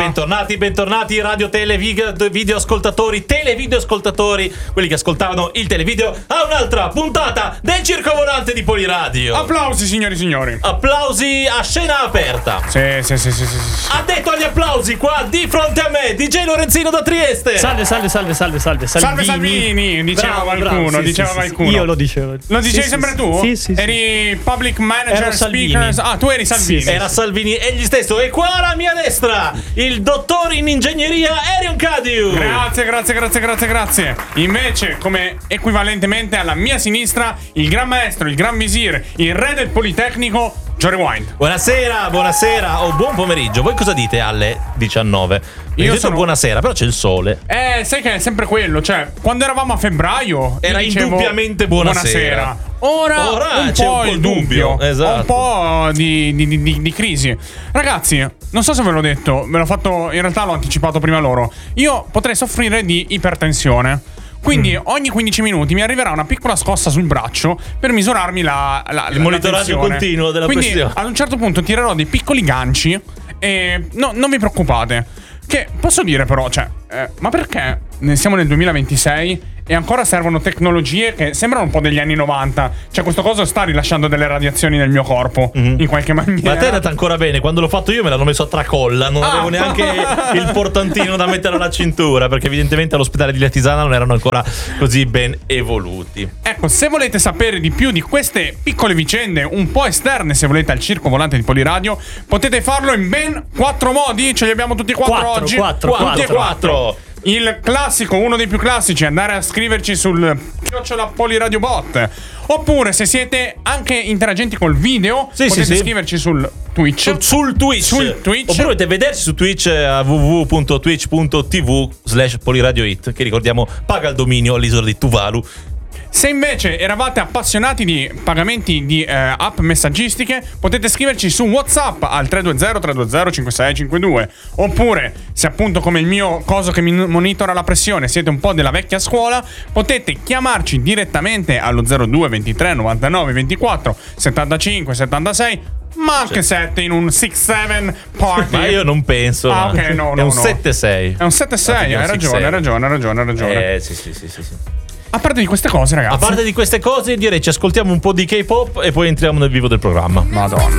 bentornati radio video ascoltatori, televideo ascoltatori, quelli che ascoltavano il televideo, a un'altra puntata del Circo Volante di Poliradio. Applausi, signori e signori. Applausi a scena aperta. Sì. Addetto agli applausi qua di fronte a me DJ Lorenzino da Trieste. Salve Salvini, diceva qualcuno. Io lo dicevo. Lo dicevi sempre tu? Sì. Eri public manager, speakers. Ah, tu eri Salvini. Sì. Era Salvini egli stesso. E qua alla mia destra il dottor in ingegneria Erion Cadiu. Grazie. Invece, come equivalentemente alla mia sinistra, il gran maestro, il gran visir, il re del Politecnico, Jory Wind. Buonasera o buon pomeriggio. Voi cosa dite alle 19? Io detto buonasera, però c'è il sole. Sai che è sempre quello, cioè quando eravamo a febbraio era indubbiamente buonasera. Ora c'è un po' il dubbio, esatto. Un po' di crisi. Ragazzi, non so se ve l'ho detto, ve l'ho fatto, in realtà l'ho anticipato prima loro. Io potrei soffrire di ipertensione. Quindi ogni 15 minuti mi arriverà una piccola scossa sul braccio per misurarmi il monitoraggio continuo della pressione. Quindi ad un certo punto tirerò dei piccoli ganci e non vi preoccupate. Che posso dire però, ma perché siamo nel 2026 e ancora servono tecnologie che sembrano un po' degli anni 90? Cioè questo coso sta rilasciando delle radiazioni nel mio corpo, in qualche maniera. Ma a te è andata ancora bene. Quando l'ho fatto io me l'hanno messo a tracolla. Non avevo neanche il portantino da mettere alla cintura, perché evidentemente all'ospedale di Latisana non erano ancora così ben evoluti. Ecco, se volete sapere di più di queste piccole vicende un po' esterne, se volete, al Circo Volante di Poliradio, potete farlo in ben 4 modi. Ce li abbiamo tutti e 4 oggi. 4. Il classico, uno dei più classici, è andare a scriverci sul @poliradiobot. Oppure, se siete anche interagenti col video, potete scriverci sul Twitch. Sul Twitch. Oppure potete vederci su Twitch a www.twitch.tv/poliradioit, che ricordiamo paga il dominio all'isola di Tuvalu. Se invece eravate appassionati di pagamenti di app messaggistiche, potete scriverci su WhatsApp al 320-320-5652. Oppure, se appunto come il mio coso che mi monitora la pressione siete un po' della vecchia scuola, potete chiamarci direttamente allo 02 23 99 24 75 76, ma anche 7 in un 6-7 party. Ma io non penso. Ok, no. È un 7-6. È un 7-6, hai ragione. Sì. A parte di queste cose, ragazzi. A parte di queste cose, direi ci ascoltiamo un po' di K-pop e poi entriamo nel vivo del programma. Madonna.